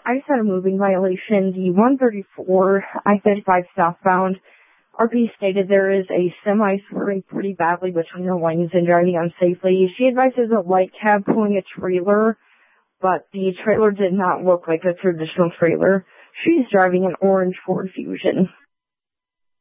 I just had a moving violation. The 134 I-35 southbound RP stated there is a semi swerving pretty badly between her lanes and driving unsafely. She advises a light cab pulling a trailer, but the trailer did not look like a traditional trailer. She's driving an orange Ford Fusion.